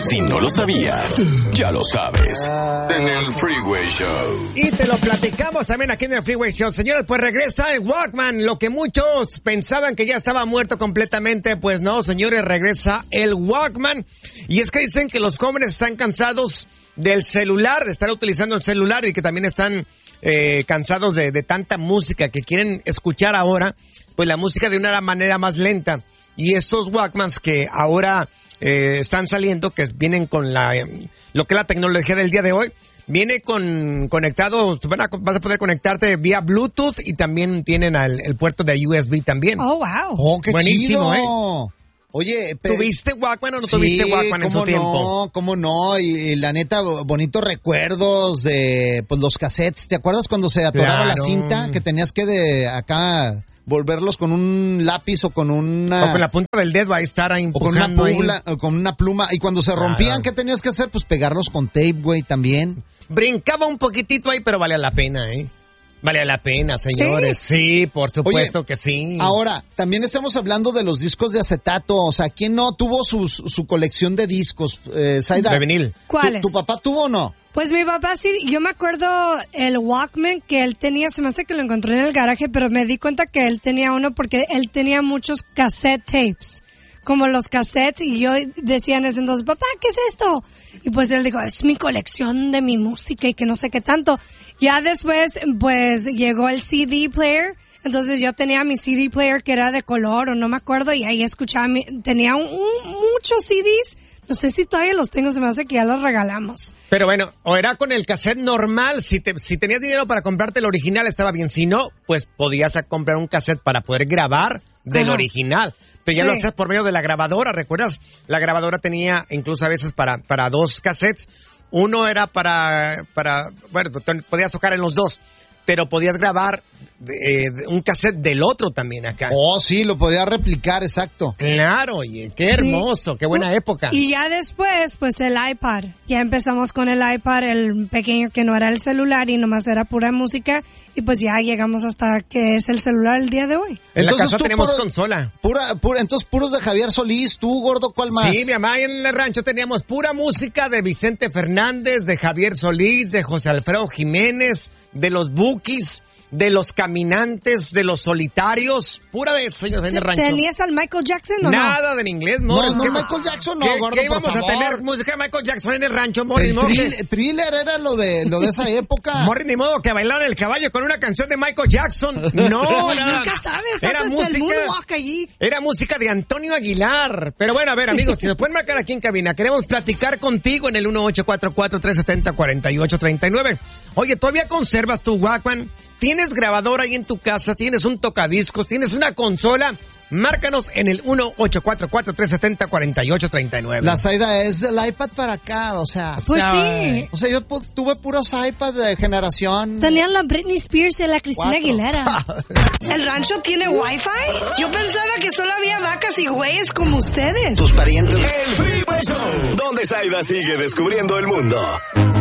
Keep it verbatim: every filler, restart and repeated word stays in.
Si no lo sabías, ya lo sabes. En el Freeway Show. Y te lo platicamos también aquí en el Freeway Show. Señores, pues regresa el Walkman. Lo que muchos pensaban que ya estaba muerto completamente, pues no, señores, regresa el Walkman. Y es que dicen que los jóvenes están cansados del celular, de estar utilizando el celular, y que también están eh, cansados de, de tanta música, que quieren escuchar ahora, pues la música de una manera más lenta. Y estos Walkmans que ahora eh, están saliendo, que vienen con la lo que es la tecnología del día de hoy, viene con conectado, van a, vas a poder conectarte vía Bluetooth, y también tienen el, el puerto de U S B también. Oh, wow. Oh, qué buenísimo, chido. ¿eh? Oye, pero... ¿Tuviste Walkman o no sí, tuviste Walkman en su no, tiempo? Cómo no, y, y la neta, bonitos recuerdos de pues los cassettes. ¿Te acuerdas cuando se atoraba Claro. la cinta? Que tenías que de acá volverlos con un lápiz o con una... O con la punta del dedo ahí estar ahí o con una, empujando ahí. pluma, o con una pluma. Y cuando se Claro. rompían, ¿qué tenías que hacer? Pues pegarlos con tape, güey, también. Brincaba un poquitito ahí, pero valía la pena, ¿eh? Valía la pena, señores. Sí, sí, por supuesto. Oye, que sí. Ahora, también estamos hablando de los discos de acetato. O sea, ¿quién no tuvo su, su colección de discos? Eh, Zaida, de vinil. ¿Cuáles? ¿Tu, ¿Tu papá tuvo o no? Pues mi papá sí, yo me acuerdo el Walkman que él tenía, se me hace que lo encontré en el garaje, pero me di cuenta que él tenía uno porque él tenía muchos cassette tapes, como los cassettes, y yo decía en ese entonces, papá, ¿qué es esto? Y pues él dijo, es mi colección de mi música y que no sé qué tanto. Ya después, pues llegó el C D player, entonces yo tenía mi C D player que era de color o no me acuerdo, y ahí escuchaba, mi, tenía un, un, muchos C Ds. No sé si todavía los tengo, se me hace que ya los regalamos. Pero bueno, o era con el cassette normal, si te, si tenías dinero para comprarte el original estaba bien, si no, pues podías comprar un cassette para poder grabar del Ajá. original. Pero ya Sí. lo haces por medio de la grabadora, ¿recuerdas? La grabadora tenía incluso a veces para, para dos cassettes. Uno era para, para, bueno, podías tocar en los dos, pero podías grabar eh, un cassette del otro también acá. Oh, sí, lo podía replicar, exacto. Claro, oye, qué hermoso, sí. Qué buena época. Y ya después, pues el iPad. Ya empezamos con el iPad, el pequeño que no era el celular y nomás era pura música. Y pues ya llegamos hasta que es el celular el día de hoy. En Entonces, la casa tú tenemos puro- consola. Pura, pura, entonces, puros de Javier Solís, tú, gordo, ¿cuál más? Sí, mi mamá, en el rancho teníamos pura música de Vicente Fernández, de Javier Solís, de José Alfredo Jiménez, de los Bukis, de los Caminantes, de los Solitarios, pura de eso, señores, en el rancho. ¿Tenías al Michael Jackson o no? Nada del inglés, Morris. No, no, ¿Qué- Michael Jackson no, ¿Qué, gordo, ¿qué por íbamos a favor? tener música de Michael Jackson en el rancho, Morris? El Morris, thrill- Thriller era lo de, lo de esa época. Morris, ni modo que bailar el caballo con una canción de Michael Jackson. No, Pues nada. nunca sabes, Era haces música, el moonwalk allí. era música de Antonio Aguilar. Pero bueno, a ver, amigos, si nos pueden marcar aquí en cabina, queremos platicar contigo en el uno ocho cuatro cuatro, tres siete cero, cuatro ocho tres nueve. Oye, ¿todavía conservas tu Walkman? ¿Tienes grabadora ahí en tu casa? ¿Tienes un tocadiscos? ¿Tienes una consola? Márcanos en el uno ocho cuatro cuatro, tres siete cero, cuatro ocho tres nueve. La Zaida es del iPad para acá, o sea. Pues sí. O sea, yo pu- tuve puros iPad de generación. Tenían la Britney Spears y la Cristina Cuatro. Aguilera. ¿El rancho tiene wifi? Yo pensaba que solo había vacas y güeyes como ustedes. Tus parientes. El Freeway Show, donde Zaida sigue descubriendo el mundo.